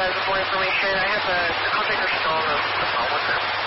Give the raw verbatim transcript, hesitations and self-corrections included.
uh, more information. I have the, the contact person on the, the phone with them.